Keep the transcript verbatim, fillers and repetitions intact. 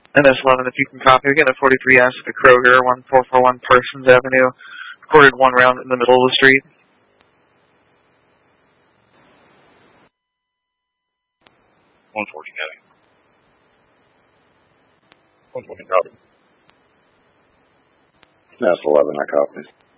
N S eleven, if you can copy again, at forty-three S to Kroger, one four four one Parsons Avenue. Recorded one round in the middle of the street. one forty, copy. one forty, copy. N S eleven, I copy.